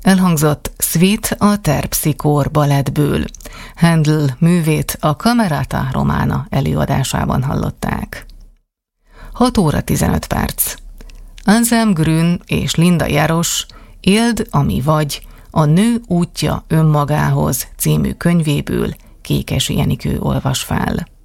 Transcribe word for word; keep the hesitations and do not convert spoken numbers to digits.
Elhangzott Suite a Terpsichore balettből. Handel művét a Camerata Romana előadásában hallották. hat óra tizenöt perc. Anselm Grün és Linda Jarosz Éld, ami vagy, a Nő útja önmagához című könyvéből Kékesi Enikő olvas fel.